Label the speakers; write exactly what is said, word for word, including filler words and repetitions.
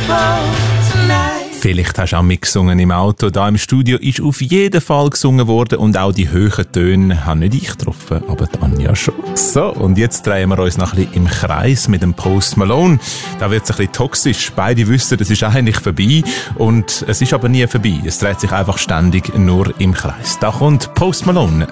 Speaker 1: Vielleicht hast du auch mitgesungen im Auto. Da im Studio ist auf jeden Fall gesungen worden und auch die hohen Töne habe nicht ich getroffen, aber die Anja schon. So, und jetzt drehen wir uns noch ein bisschen im Kreis mit dem Post Malone. Da wird es ein bisschen toxisch. Beide wissen, das ist eigentlich vorbei und es ist aber nie vorbei. Es dreht sich einfach ständig nur im Kreis. Da kommt Post Malone.